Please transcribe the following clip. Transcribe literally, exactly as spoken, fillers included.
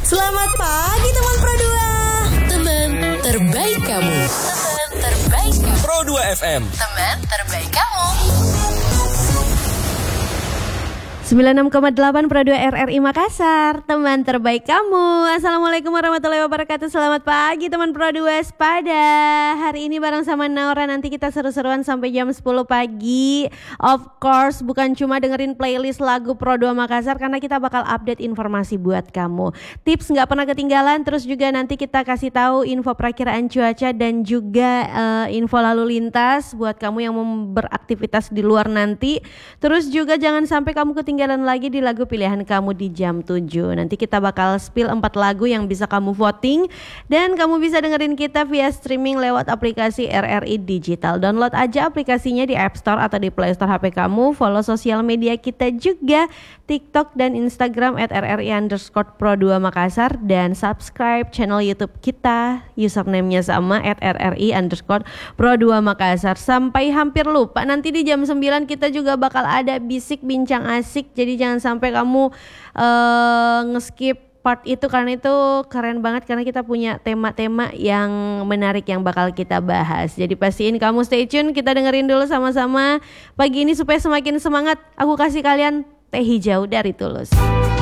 Selamat pagi teman Pro dua. Teman terbaik kamu. Teman terbaik kamu. Pro dua F M. Teman terbaik kamu. sembilan puluh enam koma delapan Pro dua R R I Makassar, teman terbaik kamu. Assalamualaikum warahmatullahi wabarakatuh. Selamat pagi teman Pro dua Sepada. Hari ini bareng sama Naura, nanti kita seru-seruan sampai jam sepuluh pagi. Of course bukan cuma dengerin playlist lagu Pro dua Makassar, karena kita bakal update informasi buat kamu. Tips gak pernah ketinggalan, terus juga nanti kita kasih tahu info perakiraan cuaca dan juga uh, info lalu lintas buat kamu yang mau beraktivitas di luar nanti. Terus juga jangan sampai kamu ketinggalan Ketinggalan lagi di lagu pilihan kamu di jam tujuh. Nanti kita bakal spill empat lagu yang bisa kamu voting. Dan kamu bisa dengerin kita via streaming lewat aplikasi R R I Digital. Download aja aplikasinya di App Store atau di Play Store H P kamu. Follow sosial media kita juga, TikTok dan Instagram at rri underscore pro dua Makassar. Dan subscribe channel YouTube kita, username-nya sama at rri underscore pro dua Makassar. Sampai hampir lupa, nanti di jam sembilan kita juga bakal ada bisik bincang asik. Jadi jangan sampai kamu uh, nge-skip part itu, karena itu keren banget, karena kita punya tema-tema yang menarik yang bakal kita bahas. Jadi pastiin kamu stay tune, kita dengerin dulu sama-sama pagi ini supaya semakin semangat. Aku kasih kalian teh hijau dari Tulus.